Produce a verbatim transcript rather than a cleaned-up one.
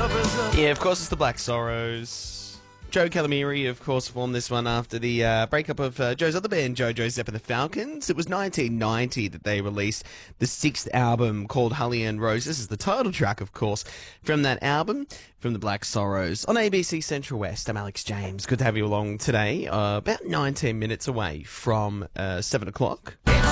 Yeah, of course, it's the Black Sorrows. Joe Calamari, of course, formed this one after the uh, breakup of uh, Joe's other band, JoJo Zepp and the Falcons. It was nineteen ninety that they released the sixth album called Holly and Rose. This is the title track, of course, from that album, from the Black Sorrows. On A B C Central West, I'm Alex James. Good to have you along today. Uh, about nineteen minutes away from uh, seven o'clock.